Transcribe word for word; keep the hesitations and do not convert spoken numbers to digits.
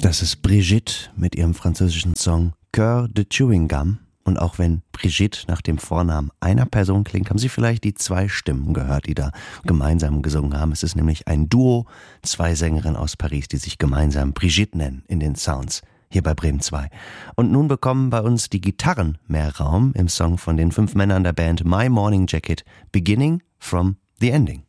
Das ist Brigitte mit ihrem französischen Song Cœur de Chewing Gum. Und auch wenn Brigitte nach dem Vornamen einer Person klingt, haben Sie vielleicht die zwei Stimmen gehört, die da gemeinsam gesungen haben. Es ist nämlich ein Duo, zwei Sängerinnen aus Paris, die sich gemeinsam Brigitte nennen in den Sounds hier bei Bremen zwei. Und nun bekommen bei uns die Gitarren mehr Raum im Song von den fünf Männern der Band My Morning Jacket, Beginning from the Ending.